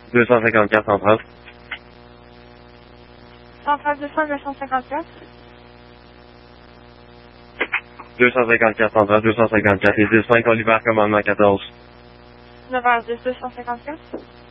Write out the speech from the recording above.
254 centrale. Centrale 200 954. 254 centrale, 254 et 15 Oliver, commandement 14. 9h10 254.